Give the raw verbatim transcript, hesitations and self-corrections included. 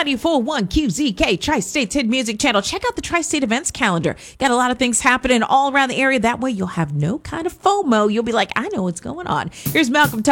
ninety-four point one Q Z K, Tri-State's Hit Music Channel. Check out the Tri-State Events calendar. Got a lot of things happening all around the area. That way you'll have no kind of FOMO. You'll be like, I know what's going on. Here's Malcolm Thomas.